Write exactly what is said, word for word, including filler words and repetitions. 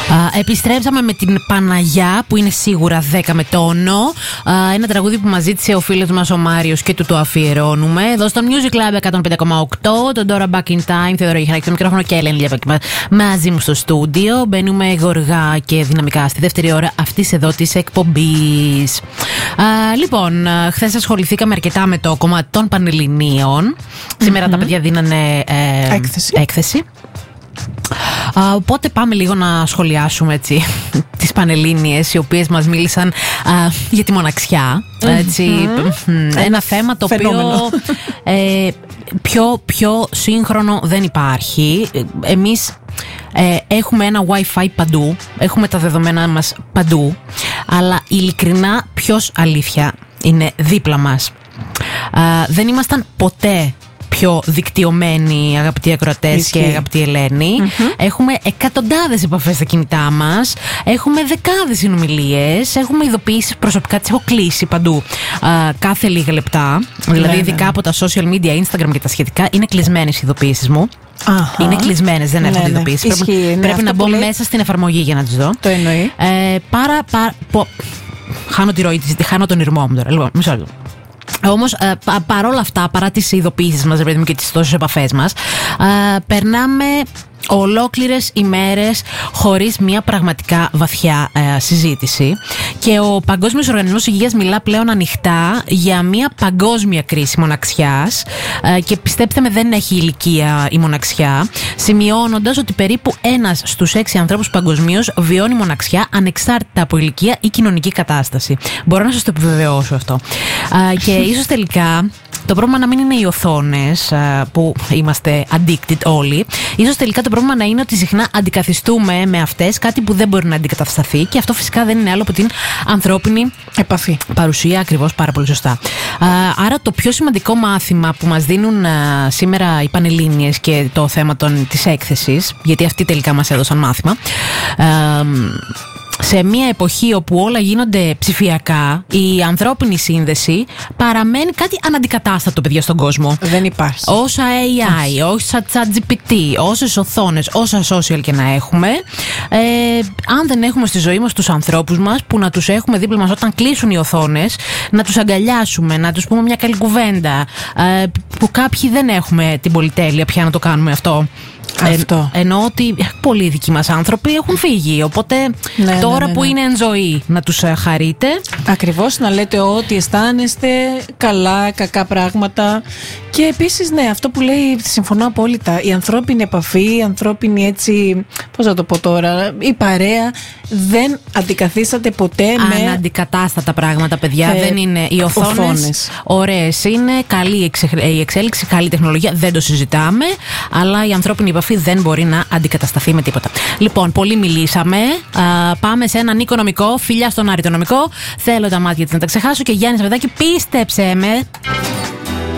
Uh, επιστρέψαμε με την Παναγιά που είναι σίγουρα δέκα με τόνο. Uh, ένα τραγούδι που μας ζήτησε ο φίλος μας ο Μάριος και του το αφιερώνουμε. Εδώ στο Music Club εκατόν πέντε κόμμα οκτώ. Τον Dora Back in Time, Θεοδωρή Γιχαράκη στο μικρόφωνο και Ελένη Λιαπάκη μαζί μου στο στούντιο. Μπαίνουμε γοργά και δυναμικά στη δεύτερη ώρα αυτής εδώ της εκπομπής. Uh, λοιπόν, uh, χθες ασχοληθήκαμε αρκετά με το κομμάτι των Πανελληνίων. Mm-hmm. Σήμερα τα παιδιά δίνανε ε, έκθεση. έκθεση. Uh, οπότε πάμε λίγο να σχολιάσουμε έτσι τις Πανελλήνιες, οι οποίες μας μίλησαν uh, για τη μοναξιά, έτσι, mm-hmm. ένα θέμα το φαινόμενο. οποίο ε, πιο, πιο σύγχρονο δεν υπάρχει. Εμείς ε, έχουμε ένα Wi-Fi παντού, έχουμε τα δεδομένα μας παντού, αλλά ειλικρινά ποιος αλήθεια είναι δίπλα μας? Uh, δεν ήμασταν ποτέ πιο δικτυωμένοι, αγαπητοί ακροατές και αγαπητή Ελένη. Mm-hmm. Έχουμε εκατοντάδες επαφές στα κινητά μας. Έχουμε δεκάδες συνομιλίες. Έχουμε ειδοποιήσεις προσωπικά, τις έχω κλείσει παντού α, κάθε λίγα λεπτά. Δηλαδή, ειδικά από τα social media, Instagram και τα σχετικά, είναι κλεισμένες οι ειδοποιήσεις μου. Αχα. Είναι κλεισμένες, δεν έχουν ειδοποιήσεις. Πρέπει, ναι, πρέπει να μπω μέσα στην εφαρμογή για να τις δω. Το εννοεί. Ε, πάρα, πάρα, πο... Χάνω τη ροή της, χάνω τον ηρμό μου τώρα. Λοιπόν, μισό λεπτό. Όμως ε, πα, παρόλα αυτά, παρά τις ειδοποιήσεις μας ρε παιδί μου, και τις τόσες επαφές μας, ε, περνάμε ολόκληρες ημέρες χωρίς μια πραγματικά βαθιά ε, συζήτηση, και ο Παγκόσμιος Οργανισμός Υγείας μιλά πλέον ανοιχτά για μια παγκόσμια κρίση μοναξιάς, ε, και πιστέψτε με, δεν έχει ηλικία η μοναξιά, σημειώνοντας ότι περίπου ένας στους έξι ανθρώπους παγκοσμίως βιώνει μοναξιά ανεξάρτητα από ηλικία ή κοινωνική κατάσταση. Μπορώ να σας το επιβεβαιώσω αυτό. Ε, και ίσως τελικά το πρόβλημα να μην είναι οι οθόνες που είμαστε addicted όλοι. Ίσως τελικά το πρόβλημα να είναι ότι συχνά αντικαθιστούμε με αυτές κάτι που δεν μπορεί να αντικατασταθεί, και αυτό φυσικά δεν είναι άλλο από την ανθρώπινη επαφή. Παρουσία, ακριβώς, πάρα πολύ σωστά. Άρα το πιο σημαντικό μάθημα που μας δίνουν σήμερα οι Πανελλήνιες και το θέμα των, της έκθεσης, γιατί αυτοί τελικά μας έδωσαν μάθημα, σε μια εποχή όπου όλα γίνονται ψηφιακά, η ανθρώπινη σύνδεση παραμένει κάτι αναντικατάστατο, παιδιά, στον κόσμο. Δεν υπάρχει. Όσα έι άι, όσα ChatGPT, όσες οθόνες, όσα social και να έχουμε, ε, αν δεν έχουμε στη ζωή μας τους ανθρώπους μας, που να τους έχουμε δίπλα μας όταν κλείσουν οι οθόνες, να τους αγκαλιάσουμε, να τους πούμε μια καλή κουβέντα, ε, που κάποιοι δεν έχουμε την πολυτέλεια πια να το κάνουμε αυτό. Αυτό. Ε, εννοώ ότι πολλοί δικοί μας άνθρωποι έχουν φύγει. Οπότε ναι, τώρα ναι, ναι, που ναι. είναι εν ζωή, να τους χαρείτε. Ακριβώς, να λέτε ό,τι αισθάνεστε, καλά, κακά πράγματα. Και επίσης, ναι, αυτό που λέει, συμφωνώ απόλυτα. Η ανθρώπινη επαφή, η ανθρώπινη έτσι, πώς να το πω τώρα, η παρέα δεν αντικαθίσταται ποτέ με. Αναντικατάστατα πράγματα, παιδιά. Ε, δεν είναι. Οι οθόνες ωραίες είναι, καλή η εξέλιξη, καλή τεχνολογία, δεν το συζητάμε. Αλλά η ανθρώπινη επαφή δεν μπορεί να αντικατασταθεί με τίποτα. Λοιπόν, πολύ μιλήσαμε. Α, πάμε σε ένα Νίκο Νομικό. Φιλιά στον Άρη το Νομικό. Θέλω τα μάτια της να τα ξεχάσω. Και Γιάννη Σαββεδάκη, πίστεψε με.